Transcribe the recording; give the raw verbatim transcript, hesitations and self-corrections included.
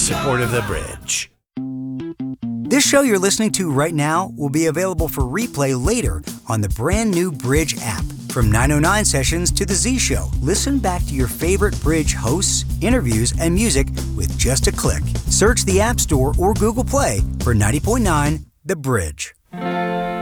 support of The Bridge. This show you're listening to right now will be available for replay later on the brand new Bridge app. From nine oh nine Sessions to The Z Show, listen back to your favorite Bridge hosts, interviews, and music with just a click. Search the App Store or Google Play for ninety point nine The Bridge.